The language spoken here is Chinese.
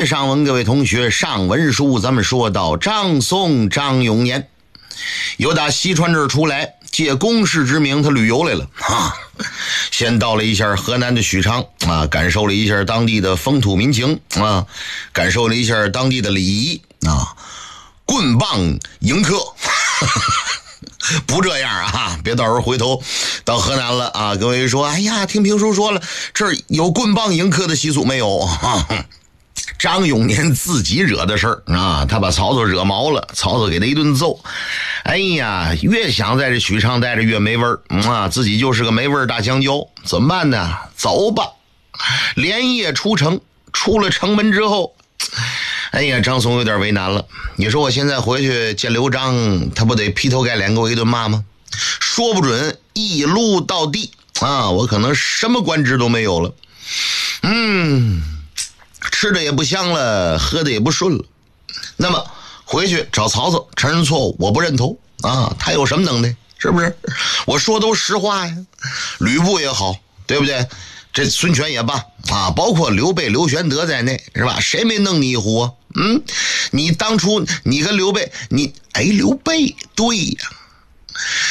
上文，各位同学，上文书咱们说到张宋张永年由打西川这儿出来，借公事之名他旅游来了先到了一下河南的许昌感受了一下当地的风土民情感受了一下当地的礼仪棍棒迎客不这样别到时候回头到河南了各位说，哎呀，听评书说了这儿有棍棒迎客的习俗没有张永年自己惹的事儿他把曹操惹毛了，曹操给他一顿揍。哎呀，越想在这许昌待着越没味儿自己就是个没味儿大香蕉，怎么办呢？走吧，连夜出城，出了城门之后，哎呀，张松有点为难了。你说我现在回去见刘璋，他不得劈头盖脸给我一顿骂吗？说不准一路到地我可能什么官职都没有了。吃的也不香了，喝的也不顺了。那么回去找曹操承认错误，我不认头他有什么能耐？是不是？我说都实话呀。吕布也好，对不对？这孙权也罢包括刘备、刘玄德在内，是吧？谁没弄你一壶你当初你跟刘备，刘备对呀。